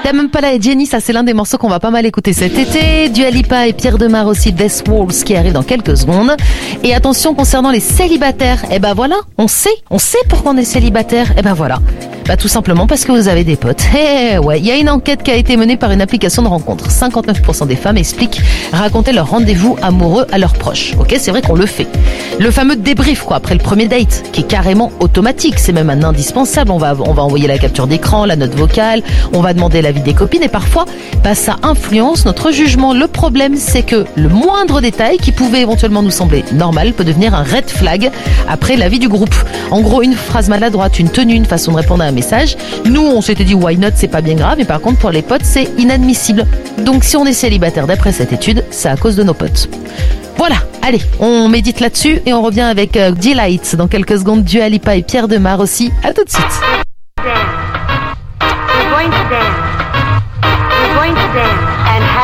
Tame Impala et Jenny, ça c'est l'un des morceaux qu'on va pas mal écouter cet été. Dua Lipa et Pierre Demar aussi, Death Waltz qui arrive dans quelques secondes. Et attention concernant les célibataires, voilà, on sait pourquoi on est célibataire, voilà. Tout simplement parce que vous avez des potes. Ouais, il y a une enquête qui a été menée par une application de rencontre. 59% des femmes racontaient leur rendez-vous amoureux à leurs proches. Ok, c'est vrai qu'on le fait. Le fameux débrief, après le premier date, qui est carrément automatique. C'est même un indispensable. On va envoyer la capture d'écran, la note vocale, on va demander l'avis des copines et parfois, ça influence notre jugement. Le problème, c'est que le moindre détail qui pouvait éventuellement nous sembler normal peut devenir un red flag après l'avis du groupe. En gros, une phrase maladroite, une tenue, une façon de répondre à un message. Nous, on s'était dit why not, c'est pas bien grave, mais par contre pour les potes, c'est inadmissible. Donc si on est célibataire d'après cette étude, c'est à cause de nos potes. Voilà, allez, on médite là-dessus et on revient avec Delight dans quelques secondes. Dua Lipa et Pierre Demar aussi. À tout de suite. Dance. We're going to dance. We're going to dance.